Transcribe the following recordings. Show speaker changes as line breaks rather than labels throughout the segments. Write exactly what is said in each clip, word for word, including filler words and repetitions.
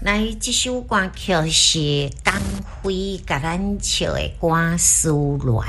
来，这首歌曲是江蕙甲咱唱的《歌思恋》。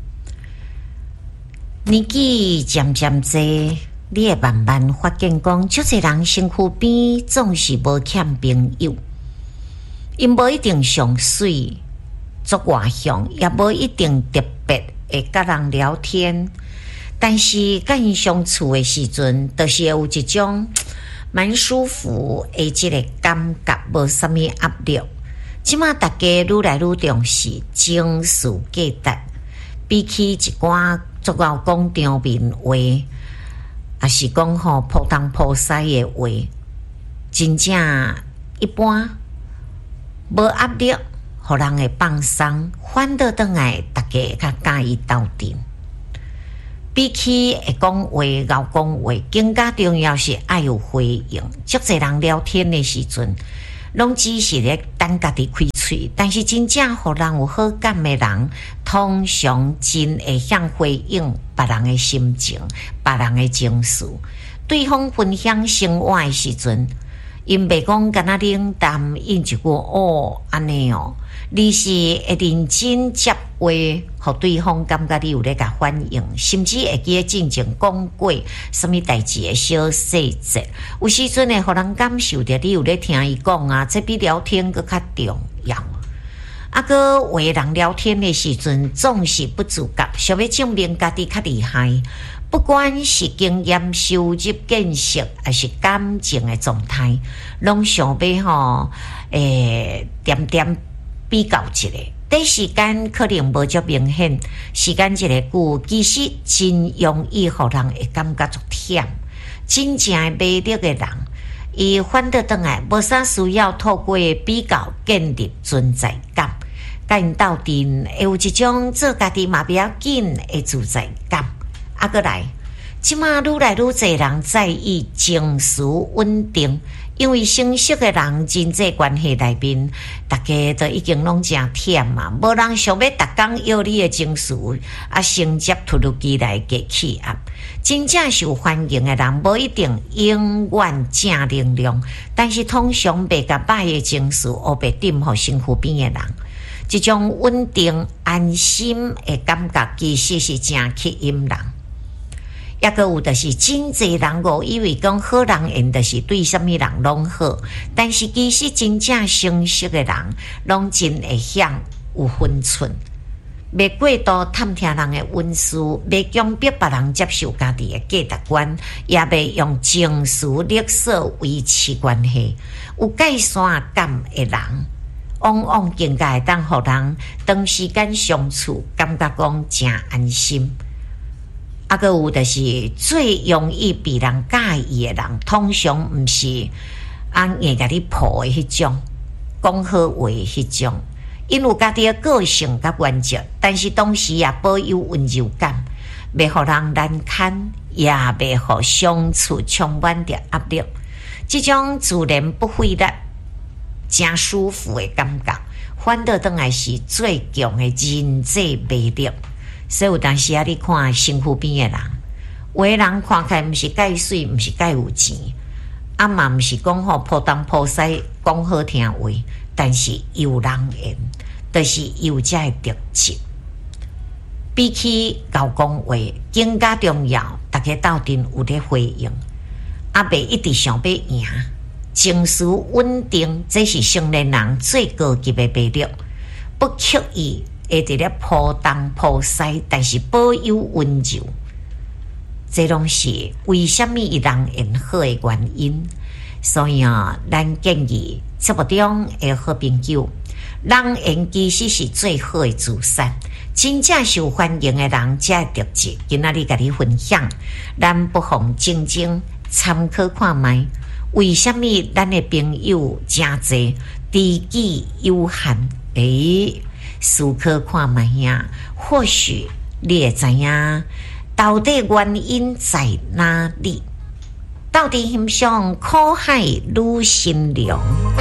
年纪渐渐济，你会慢慢发现讲，足侪人身躯边总是无欠朋友，因无一定上水做外向，也无一定特别会甲人聊天，但是甲因相处的时阵，就是有一种蛮舒服的这个感觉，无什么压力。即马大家愈来愈重视情绪价值，比起一寡足够讲场面话，也是讲吼扑东扑西的话，真正一般无压力，互人会放松，反倒转来大家会较介意斗阵。比起会讲话、敖讲话，更加重要是爱有回应。足侪人聊天的时阵，拢只是咧等家己开喙，但是真正互人有好感的人，通常真会向回应别人的心情、别人的情绪。对方分享生活的时阵，因袂讲干那冷淡，因一句哦安尼哦。你是会认真接话，互对方感觉你有咧甲反应，甚至会记得真正讲过什么代志的小细节。有时阵会互人感受到你有咧听伊讲啊，这比聊天更较重要。啊，个话人聊天的时阵，总是不自觉想要证明家己较厉害，不管是经验、收入、见识，还是感情的状态，拢想要吼诶点点。比较一下，短时间可能无足明显，时间一个久，其实真容易互人会感觉足忝。真正的魅力的人，伊反倒转来无啥需要透过比较建立存在感，甲因斗阵会有一种做家己嘛不要紧的自在感。啊，过来，即马愈来愈侪人在意情绪稳定。因为成熟的人人际关系内面，大家都已经拢真忝嘛，无人想要逐工要你的情绪，啊，承接突如其来的气压。真正受欢迎的人，无一定永远正能量，但是通常袂甲歹的情绪黑白点互身躯边的人，这种稳定安心的感觉，其实是真吸引人。也个有就是真侪人误以为讲好人缘就是对什么人拢好，但是其实真正成熟的人，拢真会晓有分寸，袂过度探听人的温思，袂强迫别人接受家己的价值观，也袂用情绪勒索维持关系。有界线感的人，往往更加会当互人长时间相处，感觉讲真安心。啊，个有就是最容易被人介意的人，通常毋是安硬甲你抱的迄种，讲好话的迄种，因有家己的个性甲原则，但是同时也保有温柔感，袂互人难堪，也袂互相处充满着压力。这种自然不费力、真舒服的感觉，反倒当来是最强的人际魅力。所以有当时啊，你看身躯边的人，有的人看起来毋是介水，毋是介有钱，啊嘛毋是讲吼扑东扑西讲好听话，但是有人缘，就是有这个特质。比起敖讲话，更加重要，大家斗阵有咧回应，啊袂一直想要赢，情绪稳定，这是成年人最高级的魅力，不刻意。会伫咧扑东扑西，但是保有温柔，这拢是为什么人缘好的原因。所以啊，咱建议节目中的好朋友，人缘其实是最好的资产。真正受欢迎的人，这个特质，今仔日甲你分享，咱不妨静静参考看卖。为什么咱的朋友真侪，知己有限？诶。思考看卖呀，或许你会知影，到底原因在哪里？到底欣赏苦海女心凉。